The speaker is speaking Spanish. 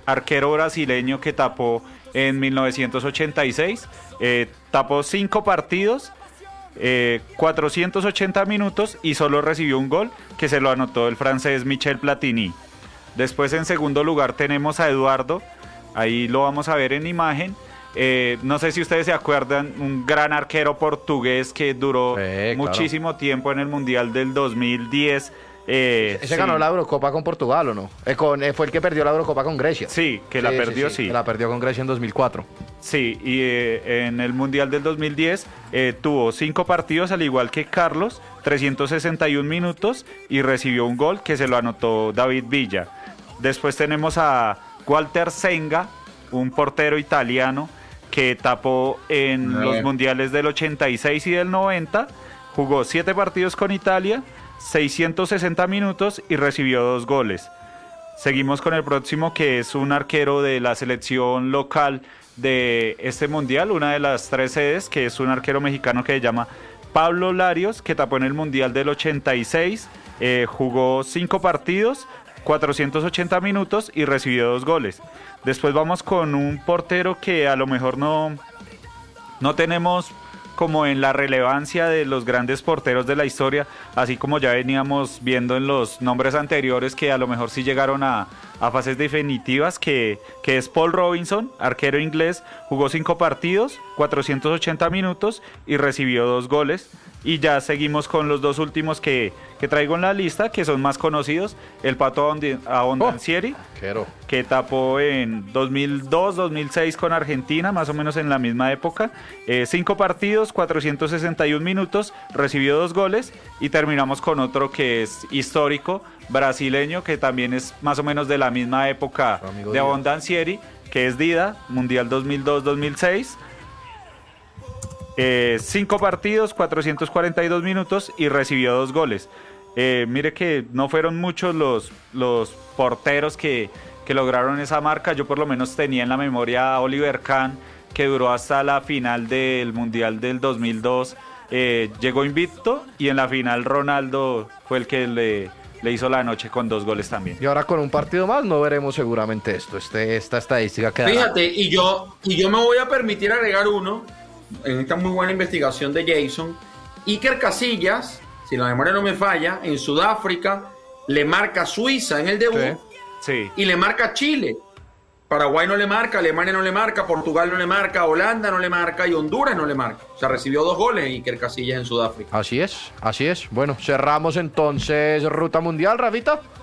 arquero brasileño que tapó en 1986. Tapó 5 partidos, 480 minutos y solo recibió un gol que se lo anotó el francés Michel Platini. Después en segundo lugar tenemos a Eduardo, ahí lo vamos a ver en imagen. No sé si ustedes se acuerdan, un gran arquero portugués que duró muchísimo tiempo en el Mundial del 2010. Ese ganó la Eurocopa con Portugal, ¿o no? Fue el que perdió la Eurocopa con Grecia. Sí, que la perdió, sí. Que la perdió con Grecia en 2004. Sí, y en el Mundial del 2010 tuvo 5 partidos, al igual que Carlos, 361 minutos y recibió un gol que se lo anotó David Villa. Después tenemos a Walter Senga, un portero italiano que tapó en los mundiales del 86 y del 90, jugó 7 partidos con Italia, 660 minutos y recibió 2 goles. Seguimos con el próximo, que es un arquero de la selección local de este mundial, una de las 3 sedes, que es un arquero mexicano que se llama Pablo Larios, que tapó en el mundial del 86, jugó 5 partidos, 480 minutos y recibió 2 goles. Después vamos con un portero que a lo mejor no tenemos como en la relevancia de los grandes porteros de la historia, así como ya veníamos viendo en los nombres anteriores que a lo mejor sí llegaron a fases definitivas, que es Paul Robinson, arquero inglés, jugó 5 partidos, 480 minutos y recibió 2 goles. Y ya seguimos con los 2 últimos que traigo en la lista, que son más conocidos. El Pato Abondancieri, que tapó en 2002-2006 con Argentina, más o menos en la misma época. 5 partidos, 461 minutos, recibió 2 goles. Y terminamos con otro que es histórico, brasileño, que también es más o menos de la misma época de Abondancieri, que es Dida, Mundial 2002-2006. 5 partidos, 442 minutos y recibió 2 goles. Mire que no fueron muchos los porteros que lograron esa marca. Yo por lo menos tenía en la memoria a Oliver Kahn, que duró hasta la final del Mundial del 2002. Llegó invicto y en la final Ronaldo fue el que le hizo la noche con 2 goles también. Y ahora con un partido más no veremos seguramente esta estadística quedará. Fíjate, y yo me voy a permitir agregar uno en esta muy buena investigación de Jason. Iker Casillas, si la memoria no me falla, en Sudáfrica le marca a Suiza en el debut, sí. Y le marca a Chile. Paraguay no le marca, Alemania no le marca, Portugal no le marca, Holanda no le marca y Honduras no le marca. O sea, recibió 2 goles Iker Casillas en Sudáfrica. Así es. Bueno, cerramos entonces Ruta Mundial, Rafita.